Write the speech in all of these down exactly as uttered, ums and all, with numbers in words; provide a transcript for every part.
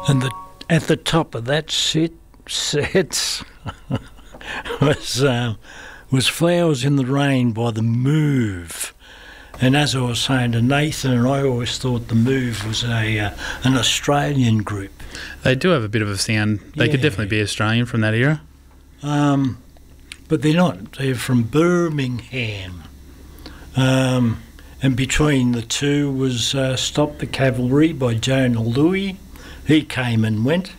And the, at the top of that set, set was, uh, was Flowers in the Rain by The Move. And as I was saying to Nathan, and I always thought The Move was a uh, an Australian group. They do have a bit of a sound. They yeah. could definitely be Australian from that era. Um, but they're not. They're from Birmingham. Um, and between the two was uh, Stop the Cavalry by Jonah Louie. He came and went.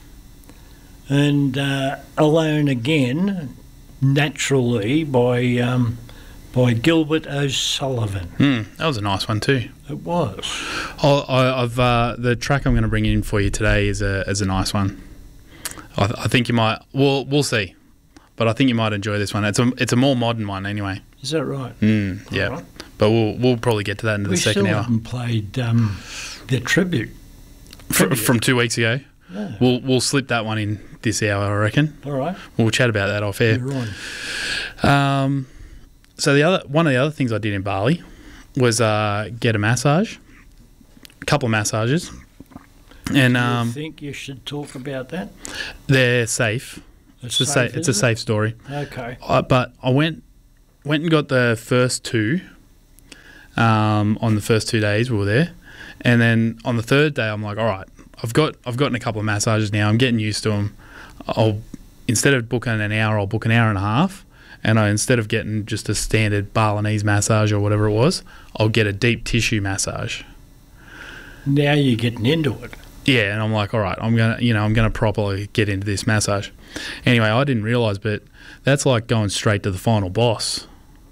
And uh, Alone Again, Naturally, by um, by Gilbert O'Sullivan. Mm, that was a nice one too. It was. Oh, I, I've uh, the track I'm going to bring in for you today is a is a nice one. I, th- I think you might. We'll we'll see, but I think you might enjoy this one. It's a it's a more modern one anyway. Is that right? Mm, yeah, right. But we'll we'll probably get to that in the second hour. We still haven't played um, their tribute Fr- from two weeks ago. Yeah. We'll we'll slip that one in this hour, I reckon. All right. We'll chat about that off air. You're on. Um, so the other one of the other things I did in Bali was uh, get a massage, a couple of massages, and um, you think you should talk about that? They're safe. It's a safe. It's a safe story. Okay. I, but I went went and got the first two. Um, on the first two days we were there, and then on the third day I'm like, all right, I've got I've gotten a couple of massages now. I'm getting used to them. I'll instead of booking an hour, I'll book an hour and a half. And I, instead of getting just a standard Balinese massage or whatever it was, I'll get a deep tissue massage. Now you're getting into it. Yeah, and I'm like, all right, I'm gonna, you know, I'm gonna properly get into this massage. Anyway, I didn't realise, but that's like going straight to the final boss.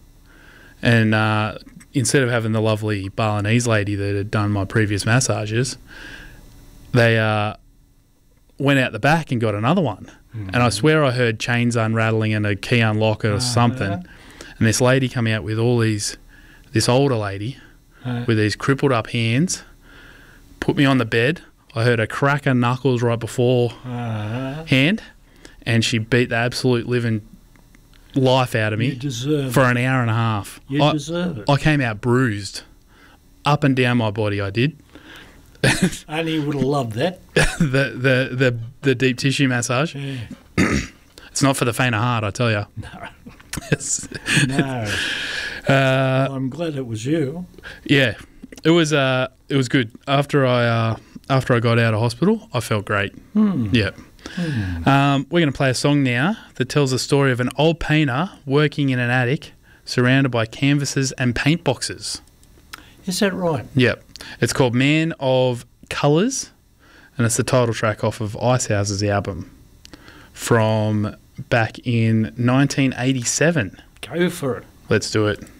And uh, instead of having the lovely Balinese lady that had done my previous massages, they uh, went out the back and got another one. Mm-hmm. And I swear I heard chains unrattling and a key unlock or uh, something. And this lady come out with all these, this older lady uh, with these crippled up hands, put me on the bed. I heard her crack her knuckles right before uh, hand, and she beat the absolute living life out of me you deserve for an hour and a half. You I, deserve it. I came out bruised, up and down my body. I did. Only would have loved that. the, the the the deep tissue massage. Yeah. It's not for the faint of heart, I tell you. No. It's no. Uh, well, I'm glad it was you. Yeah, it was. Uh, it was good. After I uh, after I got out of hospital, I felt great. Hmm. Yeah. Hmm. Um, we're going to play a song now that tells the story of an old painter working in an attic, surrounded by canvases and paint boxes. Is that right? Yep. It's called Man of Colours, and it's the title track off of Icehouse's album from back in nineteen eighty-seven. Go for it. Let's do it.